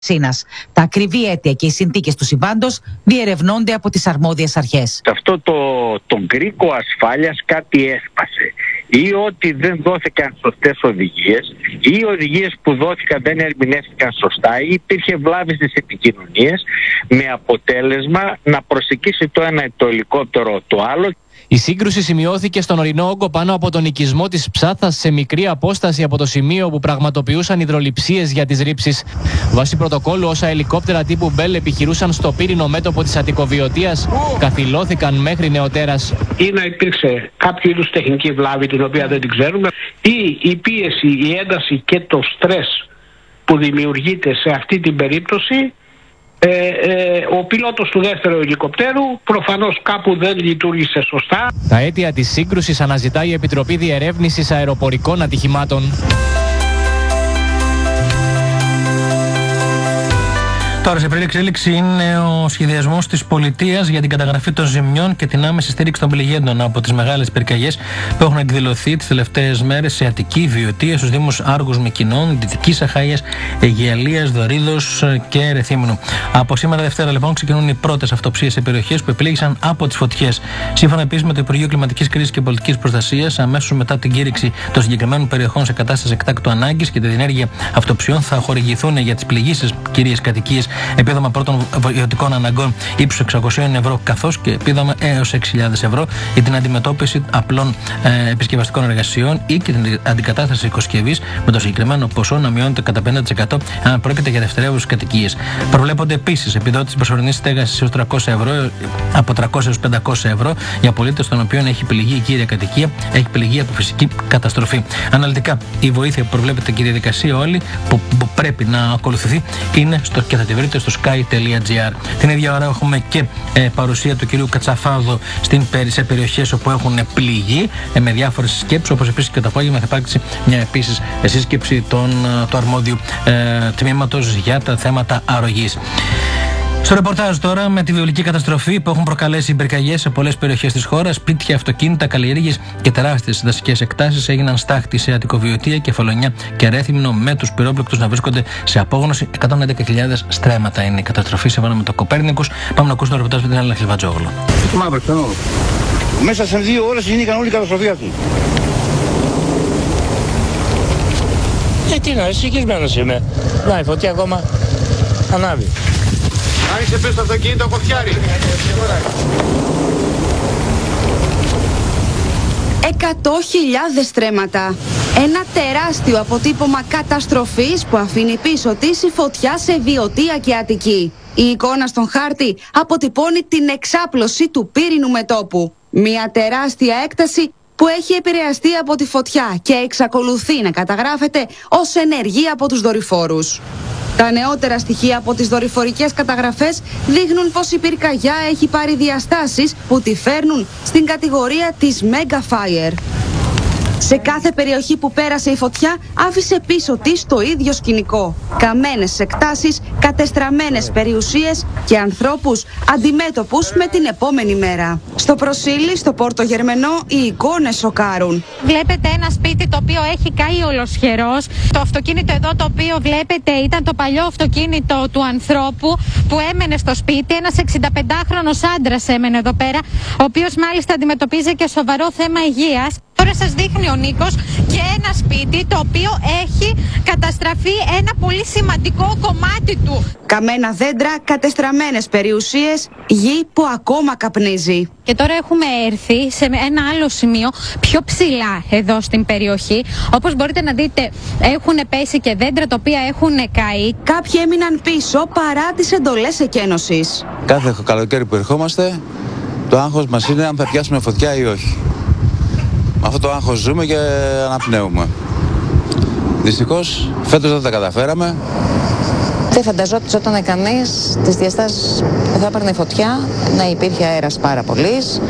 Σύνας. Τα ακριβή αίτια και οι συνθήκες του συμβάντος διερευνώνται από τις αρμόδιες αρχές. Αυτό το κρίκο ασφάλειας κάτι έσπασε. Ή ότι δεν δόθηκαν σωστές οδηγίες, ή οι οδηγίες που δόθηκαν δεν ερμηνεύτηκαν σωστά, ή υπήρχε βλάβη στις επικοινωνίες, με αποτέλεσμα να προσεγγίσει το ένα το ελικόπτερο το άλλο. Η σύγκρουση σημειώθηκε στον ορεινό όγκο πάνω από τον οικισμό της Ψάθας, σε μικρή απόσταση από το σημείο που πραγματοποιούσαν υδρολειψίες για τις ρήψεις. Βάσει πρωτοκόλλου, όσα ελικόπτερα τύπου Bell επιχειρούσαν στο πύρινο μέτωπο της Αττικοβιωτίας καθυλώθηκαν μέχρι νεοτέρας. Ή να υπήρξε κάποιο είδους τεχνική βλάβη, την οποία δεν την ξέρουμε, ή η πίεση, η ένταση και το στρες που δημιουργείται σε αυτή την περίπτωση. Ο πιλότος του δεύτερου ελικοπτέρου προφανώς κάπου δεν λειτουργήσε σωστά. Τα αίτια της σύγκρουσης αναζητά η Επιτροπή Διερεύνησης Αεροπορικών Ατυχημάτων. Τώρα, σε πλήρη εξέλιξη είναι ο σχεδιασμός της πολιτείας για την καταγραφή των ζημιών και την άμεση στήριξη των πληγέντων από τις μεγάλες πυρκαγιές που έχουν εκδηλωθεί τις τελευταίες μέρες σε Αττική, Βιωτία, στους Δήμους Άργους Μυκηνών, Δυτικής Αχαΐας, Αιγιαλίας, Δωρίδος και Ρεθύμνου. Από σήμερα Δευτέρα, λοιπόν, ξεκινούν οι πρώτες αυτοψίες σε περιοχές που επλήγησαν από τις φωτιές. Σύμφωνα επίσης με το Υπουργείο Κλιματικής Κρίσης και Πολιτικής Προστασίας, αμέσως μετά την κήρυξη των συγκεκριμένων περιοχών σε κατάσταση εκτάκτου ανάγκης και τη διενέργεια αυτοψιών, θα χορηγηθούν για τις πληγήσεις κυρίες κατοικίες επίδομα πρώτων βιωτικών αναγκών ύψους 600 ευρώ, καθώς και επίδομα έως 6.000 ευρώ για την αντιμετώπιση απλών επισκευαστικών εργασιών ή και την αντικατάσταση οικοσκευής, με το συγκεκριμένο ποσό να μειώνεται κατά 50% αν πρόκειται για δευτερεύουσες κατοικίες. Προβλέπονται επίσης επιδότηση προσωρινής στέγασης έως 300 ευρώ, από 300 έως 500 ευρώ για πολίτες των οποίων έχει πληγεί η κύρια κατοικία, έχει πληγεί από φυσική καταστροφή. Αναλυτικά, η βοήθεια που προβλέπεται και η διαδικασία όλη που πρέπει να ακολουθηθεί είναι και θα τη βρείτε στο sky.gr. Την ίδια ώρα έχουμε και παρουσία του κυρίου Κατσαφάδο σε περιοχές όπου έχουν πληγεί με διάφορες συσκέψεις, όπως επίσης και το απόγευμα θα υπάρξει μια επίσης σύσκεψη του αρμόδιου τμήματος για τα θέματα αρρωγής. Στο ρεπορτάζ τώρα, με τη βιολική καταστροφή που έχουν προκαλέσει οι πυρκαγιές σε πολλές περιοχές της χώρας, σπίτια, αυτοκίνητα, καλλιέργειες και τεράστιες δασικές εκτάσεις έγιναν στάχτη σε Αττικοβιωτία, Κεφαλονιά και Ρέθυμνο, με τους πυρόπληκτους να βρίσκονται σε απόγνωση. 111.000 στρέμματα είναι η καταστροφή σύμφωνα με το Κοπέρνικους. Πάμε να ακούσουμε το ρεπορτάζ με την Έλληνα Χλιβατζόγλου. Μέσα σε 2 ώρες γίνηκαν όλη η καταστροφή αυτή. Τι να, συγχυσμένος είμαι. Να, η φωτιά ακόμα ανάβει. Άνοιξε πες το αυτοκίνητο, φωτιάρι. 100.000 στρέμματα. Ένα τεράστιο αποτύπωμα καταστροφής που αφήνει πίσω της η φωτιά σε Βιωτία και Αττική. Η εικόνα στον χάρτη αποτυπώνει την εξάπλωση του πύρινου μετώπου. Μια τεράστια έκταση που έχει επηρεαστεί από τη φωτιά και εξακολουθεί να καταγράφεται ως ενεργή από τους δορυφόρους. Τα νεότερα στοιχεία από τις δορυφορικές καταγραφές δείχνουν πως η πυρκαγιά έχει πάρει διαστάσεις που τη φέρνουν στην κατηγορία της Mega Fire. Σε κάθε περιοχή που πέρασε η φωτιά άφησε πίσω της το ίδιο σκηνικό. Καμένες εκτάσεις, κατεστραμμένες περιουσίες και ανθρώπους αντιμέτωπους με την επόμενη μέρα. Στο Προσήλι, στο Πόρτο Γερμενό, οι εικόνες σοκάρουν. Βλέπετε ένα σπίτι το οποίο έχει καεί ολοσχερός. Το αυτοκίνητο εδώ το οποίο βλέπετε ήταν το παλιό αυτοκίνητο του ανθρώπου που έμενε στο σπίτι. Ένας 65χρονος άντρας έμενε εδώ πέρα, ο οποίος μάλιστα αντιμετωπίζει και σοβαρό θέμα υγείας. Τώρα σας δείχνει ο Νίκος και ένα σπίτι το οποίο έχει καταστραφεί ένα πολύ σημαντικό κομμάτι του. Καμένα δέντρα, κατεστραμμένες περιουσίες, γη που ακόμα καπνίζει. Και τώρα έχουμε έρθει σε ένα άλλο σημείο πιο ψηλά εδώ στην περιοχή. Όπως μπορείτε να δείτε, έχουν πέσει και δέντρα τα οποία έχουν καεί. Κάποιοι έμειναν πίσω παρά τις εντολές εκένωσης. Κάθε καλοκαίρι που ερχόμαστε, το άγχος μας είναι αν θα πιάσουμε φωτιά ή όχι. Με αυτό το άγχος ζούμε και αναπνέουμε. Δυστυχώς, φέτος δεν τα καταφέραμε. Δεν φανταζόταν κανείς τις διαστάσεις που θα έπαιρνε η φωτιά, να υπήρχε αέρας πάρα πολύς,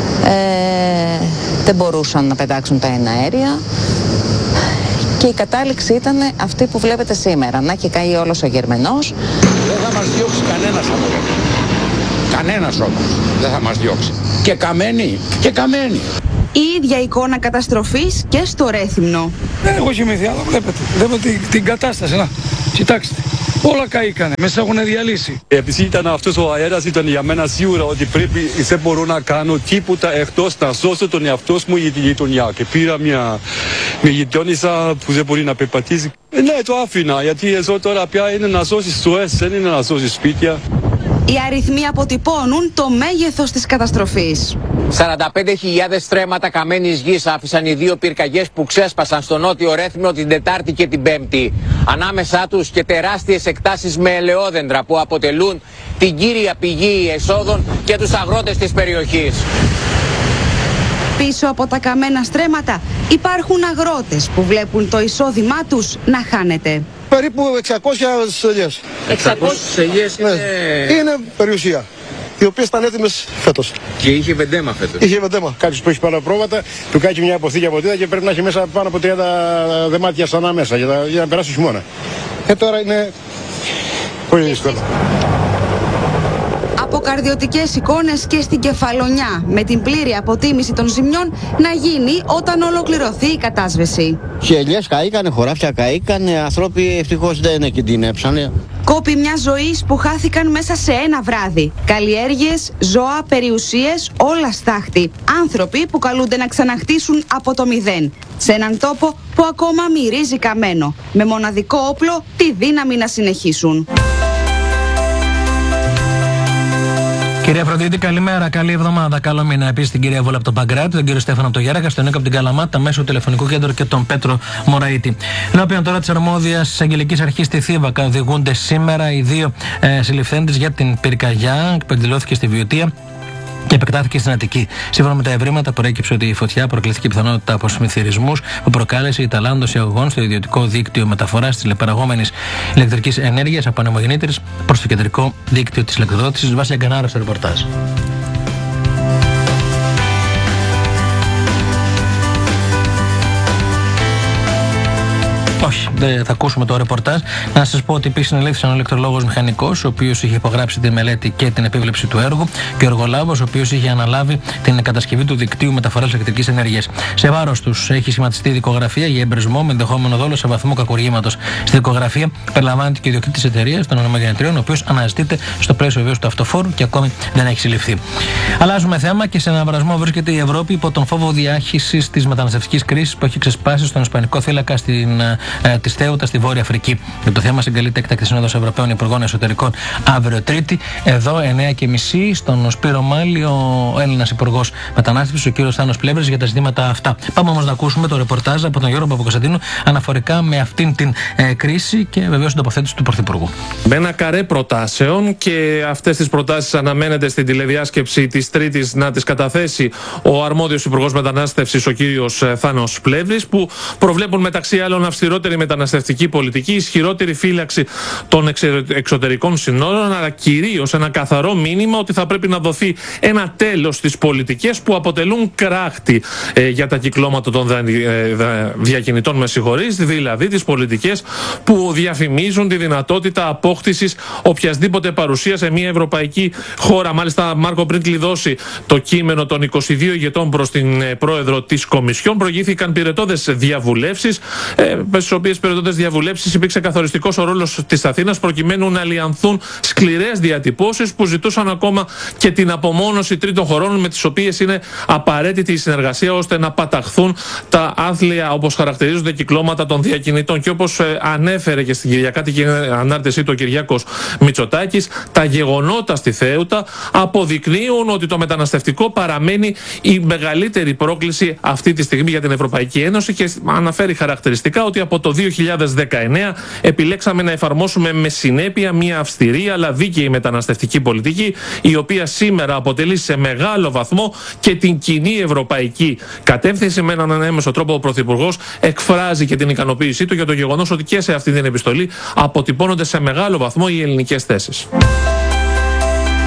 δεν μπορούσαν να πετάξουν τα εναέρια και η κατάληξη ήταν αυτή που βλέπετε σήμερα, να έχει καεί όλος ο Γερμενός. Δεν θα μας διώξει κανένας από εδώ. Κανένας όμως δεν θα μας διώξει. Και καμένη, και καμένη. Η ίδια εικόνα καταστροφής και στο Ρέθυμνο. Δεν έχω κοιμηθεί, αλλά βλέπετε την κατάσταση. Να, κοιτάξτε. Όλα καήκανε, μέσα έχουν διαλύσει. Επειδή ήταν αυτός ο αέρας, ήταν για μένα σίγουρα ότι δεν μπορώ να κάνω τίποτα εκτός να σώσω τον εαυτό μου για τη γειτονιά. Και πήρα μια γειτόνισσα που δεν μπορεί να περπατήσει. Ναι, το άφηνα, γιατί εδώ τώρα πια είναι να σώσεις ζωές, δεν είναι να σώσεις σπίτια. Οι αριθμοί αποτυπώνουν το μέγεθος της καταστροφής. 45.000 στρέμματα καμένης γης άφησαν οι δύο πυρκαγιές που ξέσπασαν στο νότιο Ρέθυμνο την Τετάρτη και την Πέμπτη. Ανάμεσά τους και τεράστιες εκτάσεις με ελαιόδεντρα που αποτελούν την κύρια πηγή εσόδων για τους αγρότες της περιοχής. Πίσω από τα καμένα στρέμματα υπάρχουν αγρότες που βλέπουν το εισόδημά τους να χάνεται. Περίπου 600 ελιές. 600 ελιές είναι περιουσία, οι οποίες ήταν έτοιμες φέτος. Και είχε βεντέμα φέτος. Είχε βεντέμα. Κάποιος που έχει πάνω πρόβατα, του κάτσει μια αποθήκη από τίτα και πρέπει να έχει μέσα πάνω από 30 δεμάτια σανά μέσα για να περάσει χειμώνα. Τώρα είναι πολύ δύσκολο. Αποκαρδιωτικές εικόνες και στην Κεφαλονιά, με την πλήρη αποτίμηση των ζημιών να γίνει όταν ολοκληρωθεί η κατάσβεση. Οι ελιές καήκανε, χωράφια καήκανε, άνθρωποι ευτυχώς δεν κινδυνεύσανε. Κόπη μια ζωής που χάθηκαν μέσα σε ένα βράδυ. Καλλιέργειες, ζώα, περιουσίες, όλα στάχτη. Άνθρωποι που καλούνται να ξαναχτίσουν από το μηδέν. Σε έναν τόπο που ακόμα μυρίζει καμένο. Με μοναδικό όπλο τη δύναμη να συνεχίσουν. Κυρία Φροντίτη, καλημέρα, καλή εβδομάδα, καλό μήνα. Επίσης την κυρία Βόλα από τον Παγκράτη, τον κύριο Στέφανο από το Γέρακα, τον Νίκο από την Καλαμάτα, μέσω του τηλεφωνικού κέντρου και τον Πέτρο Μωραήτη. Ενώπιον τώρα της αρμόδιας αγγελικής αρχής στη Θήβα, οδηγούνται σήμερα οι δύο συλληφθέντες για την πυρκαγιά που εκδηλώθηκε στη Βιωτία και επεκτάθηκε στην Αττική. Σύμφωνα με τα ευρήματα, προέκυψε ότι η φωτιά προκλήθηκε πιθανότητα από συμμεθυρισμούς που προκάλεσε η ταλάντωση αγωγών στο ιδιωτικό δίκτυο μεταφοράς της λεπαραγόμενης ηλεκτρικής ενέργειας από ανεμογεννήτρες προς το κεντρικό δίκτυο της ηλεκτροδότησης. Βάσει Αγκανάρα στο ρεπορτάζ. Όχι, δεν θα ακούσουμε το ρεπορτάζ. Να σας πω ότι επίσης συνελήφθησαν ο ηλεκτρολόγος μηχανικός, ο οποίος είχε υπογράψει τη μελέτη και την επίβλεψη του έργου, και ο εργολάβος, ο οποίος είχε αναλάβει την κατασκευή του δικτύου μεταφοράς ηλεκτρικής ενέργειας. Σε βάρος τους έχει σχηματιστεί δικογραφία για εμπρισμό με ενδεχόμενο δόλο σε βαθμό κακουργήματος. Στη δικογραφία περιλαμβάνεται και ο ιδιοκτήτης της εταιρείας των ανεμογεννητριών, ο οποίος αναζητείται στο πλαίσιο βεβαίως του αυτοφόρου και ακόμη δεν έχει συλληφθεί. Αλλάζουμε θέμα και σε έναν βρασμό βρίσκεται η Ευρώπη υπό τον φόβο διάχυσης της μεταναστευτικής κρίσης που έχει ξεσπάσει στον Ισπανικό θύλακα τη Θέουτα στη Βόρεια Αφρική. Για το θέμα συγκαλείται έκτακτη Σύνοδος Ευρωπαίων Υπουργών Εσωτερικών αύριο Τρίτη, εδώ 9:30 στον Σπύρο Μάλη, ο Έλληνας Υπουργός Μετανάστευσης, ο κ. Θάνος Πλεύρης, για τα ζητήματα αυτά. Πάμε όμως να ακούσουμε το ρεπορτάζ από τον Γιώργο Παπακοσταντίνου αναφορικά με αυτήν την κρίση και βεβαίως την τοποθέτηση του Πρωθυπουργού. Με ένα καρέ προτάσεων, και αυτές τις προτάσεις αναμένεται στην τηλεδιάσκεψη της Τρίτης να τις καταθέσει ο αρμόδιος Υπουργός Μετανάστευσης, ο κ. Θάνος Πλεύρης, που προβλέπουν μεταξύ άλλων αυστηρότερη μεταναστευτική πολιτική, ισχυρότερη φύλαξη των εξωτερικών συνόρων, αλλά κυρίως ένα καθαρό μήνυμα ότι θα πρέπει να δοθεί ένα τέλος στις πολιτικές που αποτελούν κράχτη για τα κυκλώματα των διακινητών, δηλαδή τις πολιτικές που διαφημίζουν τη δυνατότητα απόκτησης οποιασδήποτε παρουσία σε μια ευρωπαϊκή χώρα. Μάλιστα, Μάρκο, πριν κλειδώσει το κείμενο των 22 ηγετών προς την πρόεδρο της Κομισιόν, προηγήθηκαν πυρετώδες διαβουλεύσεις, στις οποίες πυρετώδες διαβουλεύσεις υπήρξε καθοριστικός ο ρόλος της Αθήνας προκειμένου να λιανθούν σκληρές διατυπώσεις που ζητούσαν ακόμα και την απομόνωση τρίτων χωρών με τις οποίες είναι απαραίτητη η συνεργασία ώστε να παταχθούν τα άθλια, όπως χαρακτηρίζονται, κυκλώματα των διακινητών. Και όπως ανέφερε και στην Κυριακάτικη ανάρτησή του ο Κυριάκος Μητσοτάκης, τα γεγονότα στη Θέουτα αποδεικνύουν ότι το μεταναστευτικό παραμένει η μεγαλύτερη πρόκληση αυτή τη στιγμή για την Ευρωπαϊκή Ένωση, και αναφέρει χαρακτηριστικά ότι από το 2019 επιλέξαμε να εφαρμόσουμε με συνέπεια μια αυστηρή αλλά δίκαιη μεταναστευτική πολιτική, η οποία σήμερα αποτελεί σε μεγάλο βαθμό και την κοινή ευρωπαϊκή κατεύθυνση. Με έναν έμεσο τρόπο ο Πρωθυπουργός εκφράζει και την ικανοποίησή του για το γεγονός ότι και σε αυτή την επιστολή αποτυπώνονται σε μεγάλο βαθμό οι ελληνικές θέσεις.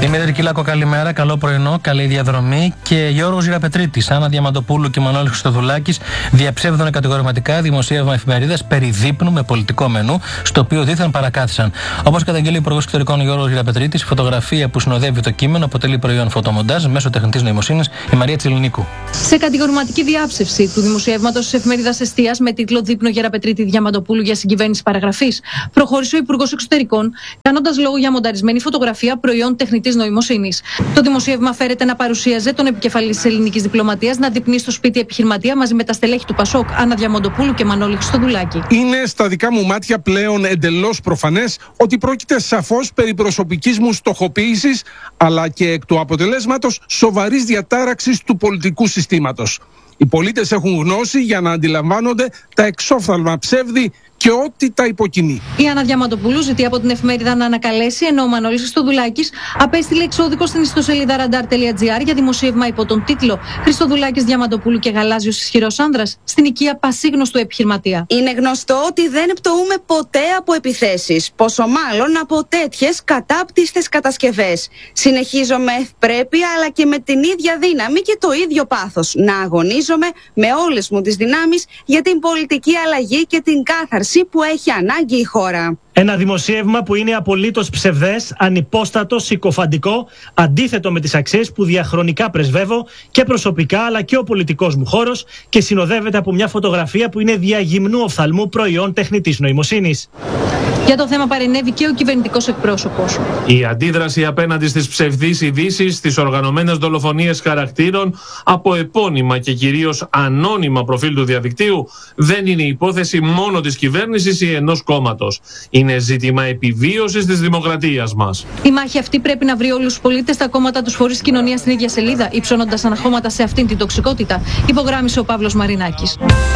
Δημήτρη Κυλάκο, καλημέρα, καλό πρωινό, καλή διαδρομή. Και Γιώργος Γεραπετρίτης, Άννα Διαμαντοπούλου και Μανώλης Χριστοδουλάκης διαψεύδουν κατηγορηματικά δημοσίευμα εφημερίδας περί δείπνου με πολιτικό μενού, στο οποίο δήθεν παρακάθισαν. Όπως καταγγέλει ο Υπουργός Εξωτερικών Γιώργος Γεραπετρίτης, η φωτογραφία που συνοδεύει το κείμενο αποτελεί προϊόν φωτομοντάζ μέσω τεχνητής νοημοσύνης. Η Μαρία Τσιλινίκου. Σε κατηγορηματική διάψευση του δημοσιεύματος της εφημερίδας Εστίας με τίτλο Δείπνο Γεραπετρίτη Διαμαντοπούλου για συγκυβέρνηση παραγραφής, προχώρησε ο Υπουργός Εξωτερικών, κάνοντας λόγο για μονταρισμένη φωτογραφία προϊόν τεχνητής νοημοσύνης. Το δημοσίευμα φέρεται να παρουσίαζε τον επικεφαλής της ελληνικής διπλωματίας να δείπνει στο σπίτι επιχειρηματία μαζί με τα στελέχη του Πασόκ, Άννα Διαμαντοπούλου και Μανώλη Χριστοδουλάκη. Είναι στα δικά μου μάτια πλέον εντελώς προφανές ότι πρόκειται σαφώς περί προσωπικής μου στοχοποίησης, αλλά και εκ του αποτελέσματος σοβαρής διατάραξης του πολιτικού συστήματος. Οι πολίτες έχουν γνώση για να αντιλαμβάνονται τα εξόφθαλμα ψεύδη και ό,τι τα υποκινεί. Η Άννα Διαμαντοπούλου ζητεί από την εφημερίδα να ανακαλέσει, ενώ ο Μανώλης Χριστοδουλάκης απέστειλε εξώδικο στην ιστοσελίδα radar.gr για δημοσίευμα υπό τον τίτλο Χριστοδουλάκης Διαμαντοπούλου και γαλάζιος ισχυρός άνδρας στην οικία πασίγνωστου επιχειρηματία. Είναι γνωστό ότι δεν πτωούμε ποτέ από επιθέσεις, πόσο μάλλον από τέτοιες κατάπτυστες κατασκευές. Συνεχίζω με ευπρέπεια αλλά και με την ίδια δύναμη και το ίδιο πάθος να αγωνίζομαι με όλες μου τις δυνάμεις για την πολιτική αλλαγή και την κάθαρση που έχει ανάγκη η χώρα. Ένα δημοσίευμα που είναι απολύτως ψευδές, ανυπόστατο, συκοφαντικό, αντίθετο με τις αξίες που διαχρονικά πρεσβεύω και προσωπικά αλλά και ο πολιτικός μου χώρος, και συνοδεύεται από μια φωτογραφία που είναι διαγυμνού οφθαλμού προϊόν τεχνητής νοημοσύνης. Για το θέμα παρενέβη και ο κυβερνητικός εκπρόσωπος. Η αντίδραση απέναντι στις ψευδείς ειδήσεις, στις οργανωμένες δολοφονίες χαρακτήρων από επώνυμα και κυρίως ανώνυμα προφίλ του διαδικτύου δεν είναι υπόθεση μόνο της κυβέρνησης ή ενός κόμματος. Είναι ζήτημα επιβίωσης της δημοκρατίας μας. Η μάχη αυτή πρέπει να βρει όλους τους πολίτες, τα κόμματα, τους φορείς κοινωνίας στην ίδια σελίδα, υψώνοντας αναχώματα σε αυτήν την τοξικότητα, υπογράμμισε ο Παύλος Μαρινάκης.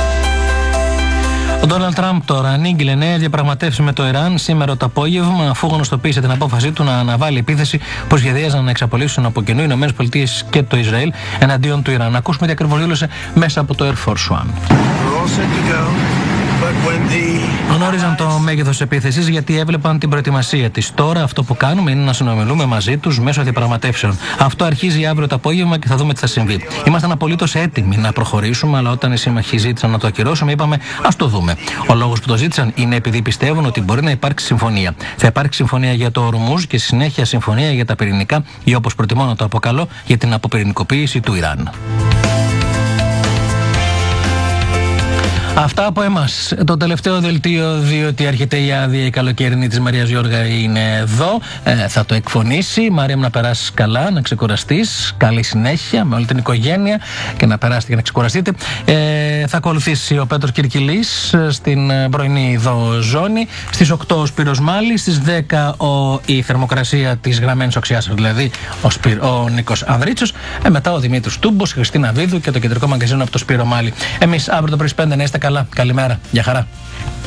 Ο Ντόναλντ Τραμπ τώρα ανήγγειλε νέα διαπραγματεύσεις με το Ιράν σήμερα το απόγευμα, αφού γνωστοποίησε την απόφασή του να αναβάλει επίθεση που σχεδίαζαν να εξαπολύσουν από κοινού οι ΗΠΑ και το Ισραήλ εναντίον του Ιράν. Ακούσουμε τι ακριβώς δήλωσε μέσα από το Air Force One. Γνώριζαν το μέγεθος επίθεσης γιατί έβλεπαν την προετοιμασία της. Τώρα αυτό που κάνουμε είναι να συνομιλούμε μαζί τους μέσω διαπραγματεύσεων. Αυτό αρχίζει αύριο το απόγευμα και θα δούμε τι θα συμβεί. Ήμασταν απολύτως έτοιμοι να προχωρήσουμε, αλλά όταν οι σύμμαχοι ζήτησαν να το ακυρώσουμε, είπαμε ας το δούμε. Ο λόγος που το ζήτησαν είναι επειδή πιστεύουν ότι μπορεί να υπάρξει συμφωνία. Θα υπάρξει συμφωνία για το Ορμούζ και συνέχεια συμφωνία για τα πυρηνικά, ή όπως προτιμώ να το αποκαλώ, για την αποπυρηνικοποίηση του Ιράν. Αυτά από εμάς. Το τελευταίο δελτίο, διότι έρχεται η άδεια η καλοκαιρινή της Μαρίας Γιώργα, είναι εδώ. Θα το εκφωνήσει. Μαρία μου, να περάσεις καλά, να ξεκουραστείς. Καλή συνέχεια με όλη την οικογένεια και να περάσετε και να ξεκουραστείτε. Θα ακολουθήσει ο Πέτρος Κυρκυλής στην πρωινή εδώ ζώνη. Στις 8 ο Σπύρος Μάλης, στις 10 η θερμοκρασία της γραμμένης οξιάς, δηλαδή ο Νίκος Ανδρίτσος. Μετά ο Δημήτρης Τούμπος, η Χριστίνα Βίδου και το κεντρικό μαγκαζίνο από το Σπύρο Μάλη. Εμείς αύριο το πρωί 5 να είστε καλά. Καλημέρα. Γεια χαρά.